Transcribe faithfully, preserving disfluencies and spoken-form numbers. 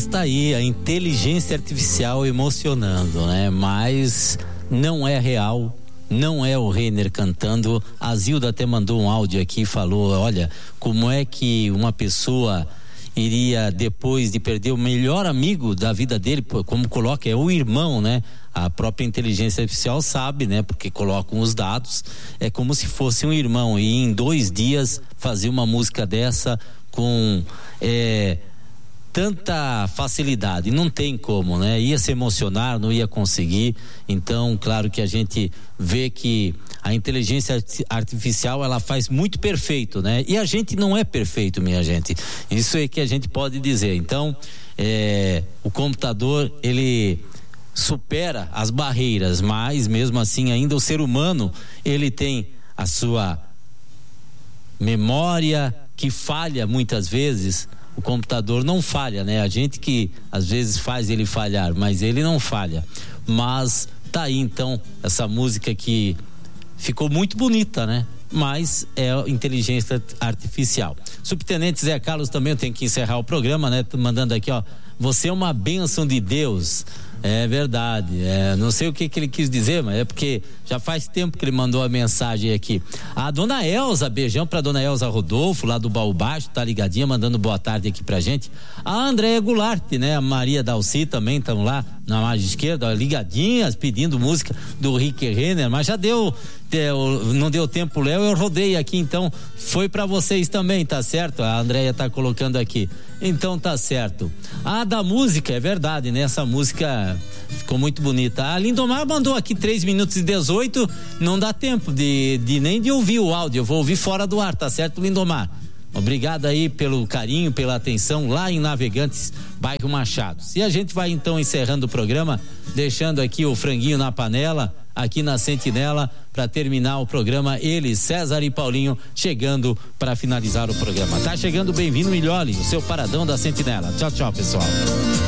tá aí a inteligência artificial emocionando, né? Mas não é real, não é o Reiner cantando. A Zilda até mandou um áudio aqui e falou, olha, como é que uma pessoa iria, depois de perder o melhor amigo da vida dele, como coloca, é o irmão, né? A própria inteligência artificial sabe, né? Porque colocam os dados, é como se fosse um irmão, e em dois dias fazer uma música dessa com é, tanta facilidade, não tem como, né? Ia se emocionar, não ia conseguir. Então, claro que a gente vê que a inteligência artificial, ela faz muito perfeito, né? E a gente não é perfeito, minha gente. Isso é que a gente pode dizer. Então, é, o computador, ele supera as barreiras, mas mesmo assim ainda o ser humano, ele tem a sua memória que falha muitas vezes. O computador não falha, né? A gente que às vezes faz ele falhar, mas ele não falha. Mas tá aí então essa música que ficou muito bonita, né? Mas é inteligência artificial. Subtenente Zé Carlos também tem que encerrar o programa, né? Tô mandando aqui, ó, você é uma bênção de Deus. É verdade, é, não sei o que, que ele quis dizer, mas é porque já faz tempo que ele mandou a mensagem aqui. A dona Elza, beijão pra dona Elza Rodolfo, lá do Baú Baixo, tá ligadinha, mandando boa tarde aqui pra gente. A Andréia Goulart, né, a Maria Dalci também estão lá na margem esquerda, ligadinhas, pedindo música do Rick Renner, mas já deu, deu não deu tempo, Léo, eu rodei aqui, então foi pra vocês também, tá certo? A Andréia tá colocando aqui, então tá certo. A da música, é verdade, né, essa música ficou muito bonita. A Lindomar mandou aqui três minutos e dezoito, não dá tempo de, de nem de ouvir o áudio, eu vou ouvir fora do ar, tá certo, Lindomar? Obrigado aí pelo carinho, pela atenção lá em Navegantes, bairro Machado. E a gente vai então encerrando o programa, deixando aqui o franguinho na panela, aqui na Sentinela, para terminar o programa. Ele, César e Paulinho, chegando para finalizar o programa. Tá chegando, bem-vindo, Milholi, o seu paradão da Sentinela. Tchau, tchau, pessoal.